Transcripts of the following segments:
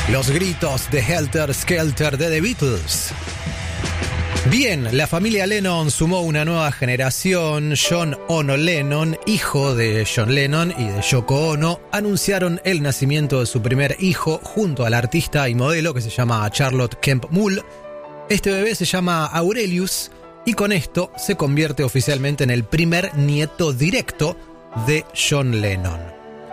Los gritos de Helter Skelter de The Beatles. Bien, la familia Lennon sumó una nueva generación. John Ono Lennon, hijo de John Lennon y de Yoko Ono, anunciaron el nacimiento de su primer hijo junto al artista y modelo que se llama Charlotte Kemp Mull. Este bebé se llama Aurelius y con esto se convierte oficialmente en el primer nieto directo de John Lennon.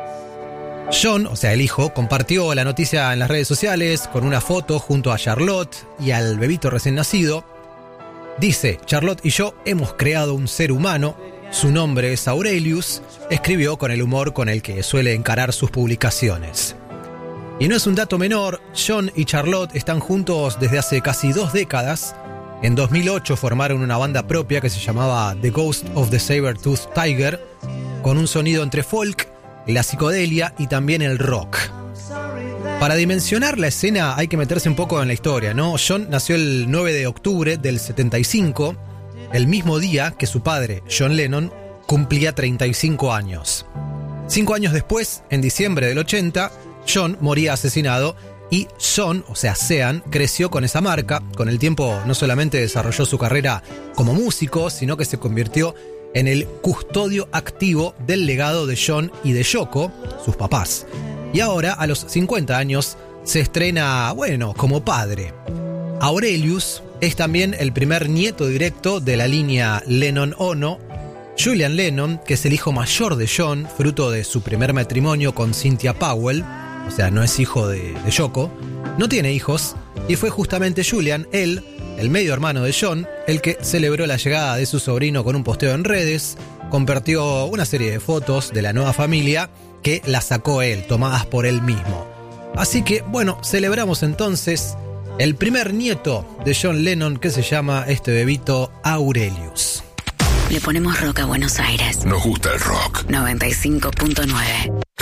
John, o sea el hijo, compartió la noticia en las redes sociales con una foto junto a Charlotte y al bebito recién nacido. Dice: Charlotte y yo hemos creado un ser humano, su nombre es Aurelius, escribió con el humor con el que suele encarar sus publicaciones. Y no es un dato menor, John y Charlotte están juntos desde hace casi 2 décadas. En 2008 formaron una banda propia que se llamaba The Ghost of the Saber-Toothed Tiger, con un sonido entre folk, la psicodelia y también el rock. Para dimensionar la escena hay que meterse un poco en la historia, ¿no? John nació el 9 de octubre del 75, el mismo día que su padre, John Lennon, cumplía 35 años. 5 años después, en diciembre del 80, John moría asesinado y John, o sea Sean, creció con esa marca. Con el tiempo no solamente desarrolló su carrera como músico, sino que se convirtió en el custodio activo del legado de John y de Yoko, sus papás. Y ahora, a los 50 años, se estrena, como padre. Aurelius es también el primer nieto directo de la línea Lennon-Ono. Julian Lennon, que es el hijo mayor de John, fruto de su primer matrimonio con Cynthia Powell, o sea, no es hijo de Yoko, no tiene hijos, y fue justamente Julian, él, el medio hermano de John, el que celebró la llegada de su sobrino con un posteo en redes, compartió una serie de fotos de la nueva familia que la sacó él, tomadas por él mismo. Así que, celebramos entonces el primer nieto de John Lennon, que se llama este bebito Aurelius. Le ponemos rock a Buenos Aires. Nos gusta el rock. 95.9.